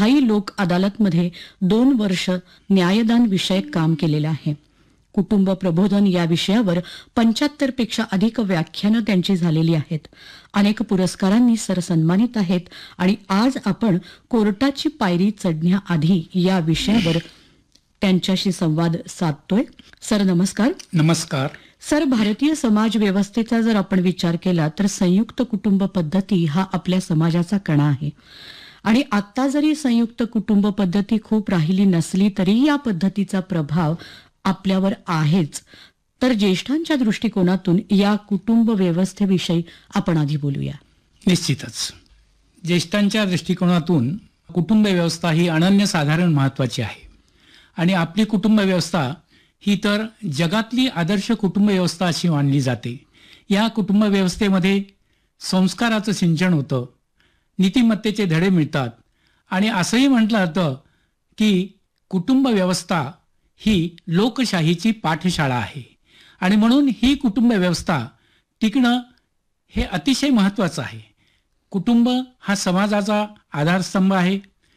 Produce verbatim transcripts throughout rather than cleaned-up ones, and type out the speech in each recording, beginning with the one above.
स्थायी लोक अदालतमध्ये दोन वर्ष न्यायदान विषयक काम केलेलं आहे. कुटुंब प्रबोधन या विषयावर पंच्याहत्तर पेक्षा अधिक व्याख्यानं त्यांची झालेली आहेत. अनेक पुरस्कारांनी सर सन्मानित आहेत आणि आज आपण कोर्टाची पायरी चढण्याआधी या विषयावर त्यांच्याशी संवाद साधतोय. सर नमस्कार. नमस्कार. सर, भारतीय समाज व्यवस्थेचा जर आपण विचार केला तर संयुक्त कुटुंब पद्धती हा आपल्या समाजाचा कणा आहे आणि आता जरी संयुक्त कुटुंब पद्धती खूप राहिली नसली तरी या पद्धतीचा प्रभाव आपल्यावर आहेच. तर ज्येष्ठांच्या दृष्टिकोनातून या कुटुंब व्यवस्थेविषयी आपण आधी बोलूया. निश्चितच ज्येष्ठांच्या दृष्टिकोनातून कुटुंब व्यवस्था ही अनन्यसाधारण महत्वाची आहे आणि आपली कुटुंब व्यवस्था ही तर जगातली आदर्श कुटुंब व्यवस्था अशी मानली जाते. या कुटुंब व्यवस्थेमध्ये संस्काराचं सिंचन होतं, नीतिमत्तेचे धडे मिळतात आणि असंही म्हटलं जातं की कुटुंब व्यवस्था ही लोकशाहीची पाठशाळा आहे आणि म्हणून ही कुटुंब व्यवस्था टिकणं हे अतिशय महत्त्वाचं आहे. कुटुंब हा समाजाचा आधारस्तंभ आहे,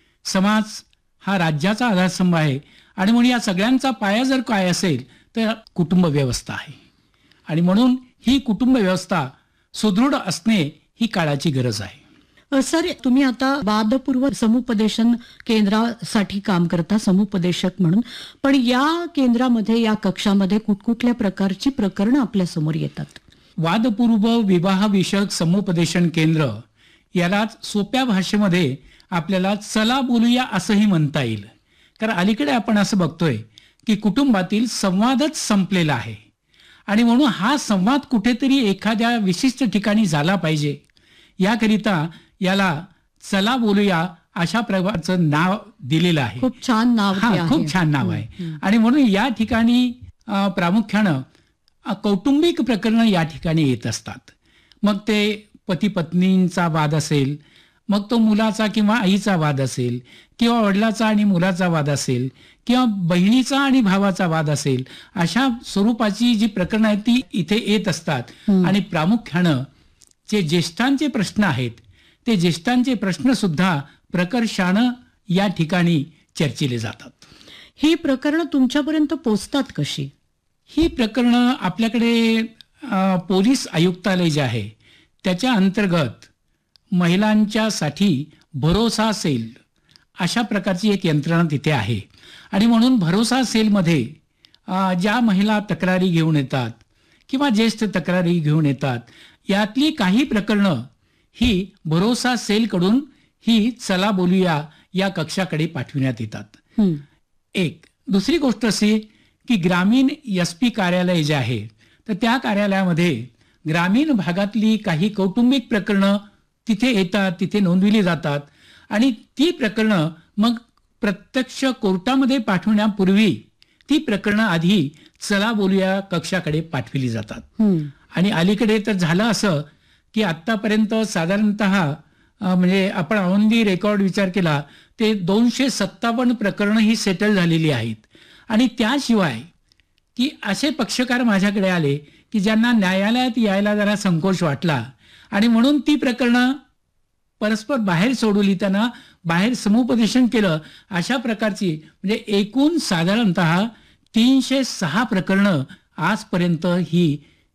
समाज हा राज्याचा आधारस्तंभ आहे आणि म्हणून या सगळ्यांचा पाया जर काय असेल तर कुटुंब व्यवस्था आहे आणि म्हणून ही कुटुंब व्यवस्था सुदृढ असणे ही काळाची गरज आहे. सर, तुम्ही आता वादपूर्व समुपदेशन केंद्रासाठी काम करता समुपदेशक म्हणून, पण या केंद्रामध्ये या कक्षामध्ये कुठकुठल्या प्रकारची प्रकरणं आपल्या समोर येतात? वादपूर्व विवाहविषयक समुपदेशन केंद्र यालाच सोप्या भाषेमध्ये आपल्याला चला बोलूया असंही म्हणता येईल. कारण अलीकडे आपण असं बघतोय की कुटुंबातील संवादच संपलेला आहे आणि म्हणून हा संवाद कुठेतरी एखाद्या विशिष्ट ठिकाणी झाला पाहिजे. याकरिता याला चला बोलूया अशा प्रकारचं नाव दिलेलं आहे. खूप छान नाव. हा खूप छान नाव आहे आणि म्हणून या ठिकाणी प्रामुख्यानं कौटुंबिक प्रकरणं या ठिकाणी येत असतात. मग ते पती पत्नींचा वाद असेल, मग तो मुलाचा किंवा आईचा वाद असेल किंवा वडिलाचा आणि मुलाचा वाद असेल किंवा बहिणीचा आणि भावाचा वाद असेल, अशा स्वरूपाची जी प्रकरणं आहेत ती इथे येत असतात आणि प्रामुख्यानं जे ज्येष्ठांचे प्रश्न आहेत ते ज्येष्ठांचे प्रश्न सुद्धा प्रकर्षानं या ठिकाणी चर्चिले जातात. ही प्रकरणं तुमच्यापर्यंत पोहोचतात कशी? ही प्रकरणं आपल्याकडे पोलीस आयुक्तालय जे आहे त्याच्या अंतर्गत महिलांच्यासाठी भरोसा सेल अशा प्रकारची एक यंत्रणा तिथे आहे आणि म्हणून भरोसा सेलमध्ये ज्या महिला तक्रारी घेऊन येतात किंवा ज्येष्ठ तक्रारी घेऊन येतात यातली काही प्रकरणं ही भरोसा सेलकडून ही चला बोलूया या कक्षाकडे पाठविण्यात येतात. एक दुसरी गोष्ट अशी की ग्रामीण एस पी कार्यालय जे आहे तर त्या कार्यालयामध्ये ग्रामीण भागातली काही कौटुंबिक प्रकरणं तिथे येतात, तिथे नोंदविली जातात आणि ती प्रकरणं मग प्रत्यक्ष कोर्टामध्ये पाठवण्यापूर्वी ती प्रकरणं आधी चला बोलूया कक्षाकडे पाठविली जातात. आणि अलीकडे तर झालं असं की आतापर्यंत साधारणतः म्हणजे आपण ऑन दी रेकॉर्ड विचार केला ते दोनशे सत्तावन्न प्रकरणं ही सेटल झालेली आहेत आणि त्याशिवाय की असे पक्षकार माझ्याकडे आले की ज्यांना न्यायालयात यायला जरा संकोच वाटला आणि म्हणून ती प्रकरणं परस्पर बाहेर सोडवली, त्यांना बाहेर समुपदेशन केलं. अशा प्रकारची म्हणजे एकूण साधारणतः तीनशे सहा प्रकरणं आजपर्यंत ही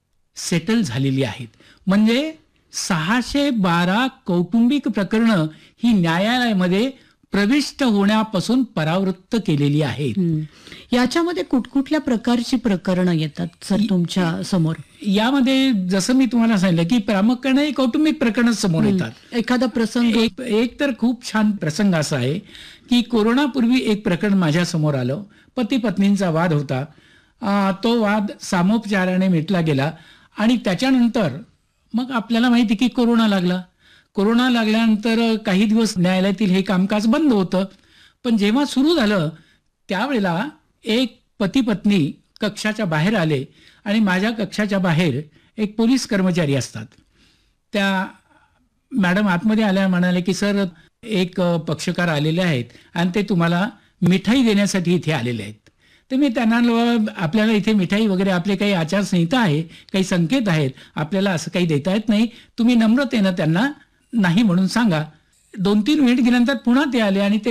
सेटल झालेली आहेत. म्हणजे सहाशे बारा कौटुंबिक प्रकरणं ही न्यायालयामध्ये प्रविष्ट होण्यापासून परावृत्त केलेली आहेत. याच्यामध्ये कुठकुठल्या प्रकारची प्रकरणं येतात सर तुमच्या समोर? यामध्ये जसं मी तुम्हाला सांगितलं की प्रामुख्याने कौटुंबिक प्रकरण समोर येतात. एखादा प्रसंग? एक, एक तर खूप छान प्रसंग असा आहे की कोरोनापूर्वी एक प्रकरण माझ्या समोर आलं. पती पत्नींचा वाद होता. तो वाद सामोपचाराने मिटला गेला आणि त्याच्यानंतर मग आपल्याला माहिती की कोरोना लागला. कोरोना लागल्यानंतर काही दिवस न्यायालयातील हे कामकाज बंद होतं. पण जेव्हा सुरू झालं त्यावेळेला एक पती पत्नी कक्षाच्या बाहेर आले आणि माझ्या कक्षाच्या बाहेर एक पोलीस कर्मचारी असतात. त्या मॅडम आतमध्ये आल्या, म्हणाले की सर एक पक्षकार आलेले आहेत आणि ते तुम्हाला मिठाई देण्यासाठी इथे आलेले आहेत. तर मी त्यांना आपल्याला इथे मिठाई वगैरे आपले काही आचारसंहिता आहे, काही संकेत आहेत, आपल्याला असं काही देता येत नाही, तुम्ही नम्रतेनं त्यांना नाही म्हणून सांगा. दोन तीन मिनिट गेल्यानंतर पुन्हा ते आले आणि ते